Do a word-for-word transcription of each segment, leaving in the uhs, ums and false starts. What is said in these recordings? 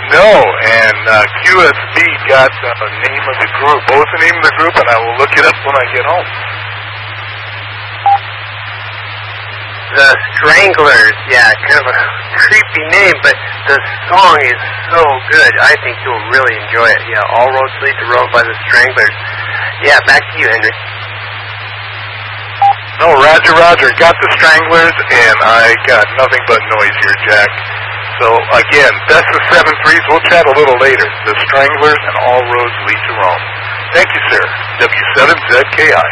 No, and uh, Q S B got the name of the group. What was the name of the group? And I will look it up when I get home. The Stranglers, yeah, kind of a creepy name, but the song is so good. I think you'll really enjoy it. Yeah, All Roads Lead to Rome by the Stranglers. Yeah, back to you, Henry. No, Roger, Roger. Got the Stranglers, and I got nothing but noise here, Jack. So, again, best of seven threes. We'll chat a little later. The Stranglers and All Roads Lead to Rome. Thank you, sir. W seven Z K I.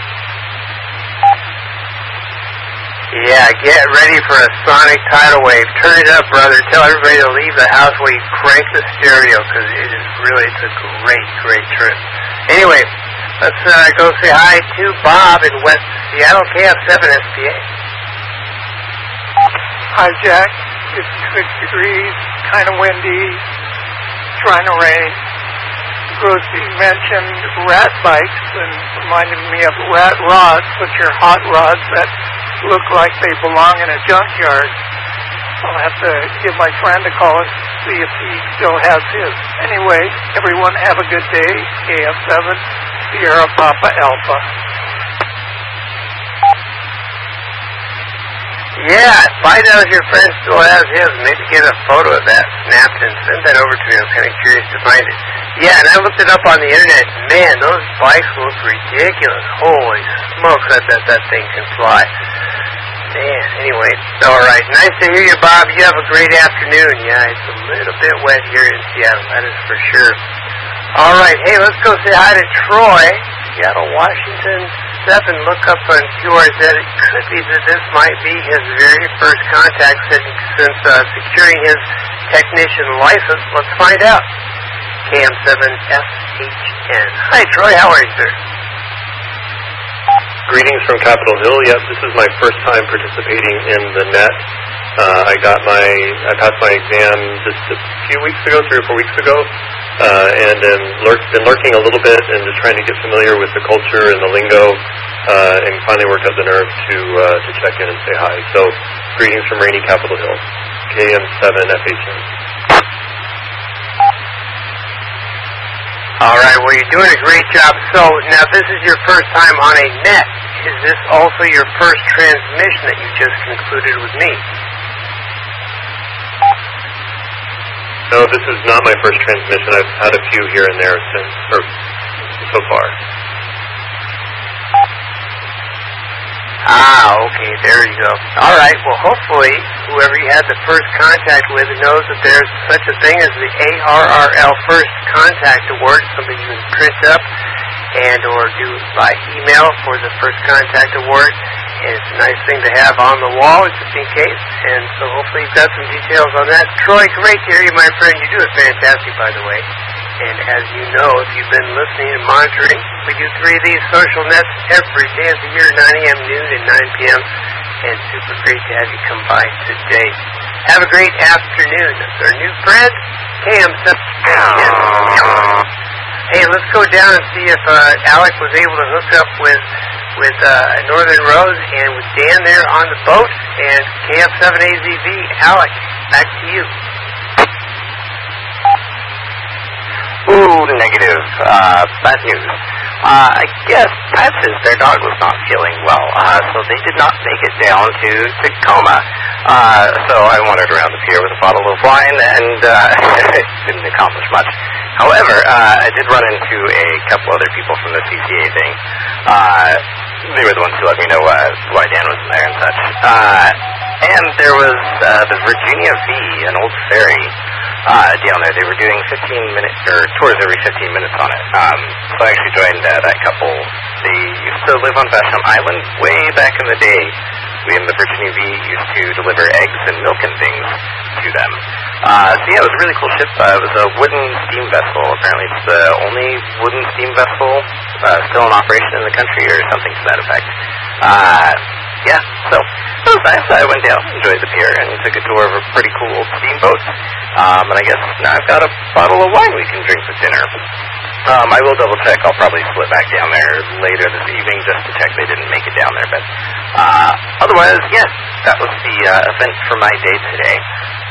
Yeah, get ready for a sonic tidal wave. Turn it up, brother. Tell everybody to leave the house while you crank the stereo, because it is really, it's a great, great trip. Anyway, let's uh, go say hi to Bob in West Seattle, K F seven S P A. Hi, Jack. It's six degrees, kind of windy, trying to rain. Grossy mentioned rat bikes and reminded me of rat rods, which are hot rods that look like they belong in a junkyard. I'll have to give my friend a call and see if he still has his. Anyway, everyone have a good day. K F seven, Sierra Papa Alpha. Yeah, find out if your friend still has his. Maybe get a photo of that snapped and send that over to me. I'm kind of curious to find it. Yeah, and I looked it up on the internet. Man, those bikes look ridiculous. Holy smokes, that that, that thing can fly. Man, anyway, all right. Nice to hear you, Bob. You have a great afternoon. Yeah, it's a little bit wet here in Seattle, that is for sure. All right, hey, let's go say hi to Troy. Seattle, Washington, seven. Look up on Q R Z. It could be that this might be his very first contact since uh, securing his technician license. Let's find out. K M seven S H N. Hi, Troy. How are you, sir? Greetings from Capitol Hill. Yep, this is my first time participating in the net. Uh, I got my, I passed my exam just a few weeks ago, three or four weeks ago, uh, and then lurk, been lurking a little bit and just trying to get familiar with the culture and the lingo, uh, and finally worked up the nerve to uh, to check in and say hi. So, greetings from rainy Capitol Hill. K M seven F H N. All right, well, you're doing a great job. So, now this is your first time on a net. Is this also your first transmission that you just concluded with me? No, this is not my first transmission. I've had a few here and there since, or so far. Ah, okay, there you go. All right, well, hopefully, whoever you had the first contact with knows that there's such a thing as the A R R L First Contact Award, something you can print up and or do by email for the First Contact Award. And it's a nice thing to have on the wall, just in case. And so hopefully you've got some details on that. Troy, great to hear you, my friend. You do it fantastic, by the way. And as you know, if you've been listening and monitoring, we do three of these social nets every day of the year, nine a.m., noon, and nine p.m. And super great to have you come by today. Have a great afternoon. That's our new friend, K M seven. Hey, let's go down and see if uh, Alec was able to hook up with with uh, Northern Rose and with Dan there on the boat. And K F seven A Z V, Alec, back to you. Ooh, negative. Uh, bad news. Uh, I guess Patches, their dog, was not feeling well, uh, so they did not make it down to Tacoma. Uh, so I wandered around the pier with a bottle of wine and uh, didn't accomplish much. However, uh, I did run into a couple other people from the C C A thing. Uh, they were the ones who let me know uh, why Dan was in there and such. Uh, and there was uh, the Virginia V, an old ferry, uh, down there. They were doing fifteen minute or tours every fifteen minutes on it. Um, so I actually joined uh, that couple. They used to live on Vashon Island way back in the day. We in the Virginia V used to deliver eggs and milk and things to them. Uh, so yeah, it was a really cool ship. Uh, it was a wooden steam vessel. Apparently it's the only wooden steam vessel uh, still in operation in the country or something to that effect. Uh, yeah, so it was nice. I went down, enjoyed the pier, and took a tour of a pretty cool steamboat. Um, and I guess now I've got a bottle of wine we can drink with dinner. Um, I will double check. I'll probably slip back down there later this evening just to check they didn't make it down there. But uh, otherwise, yeah, that was the uh, event for my day today.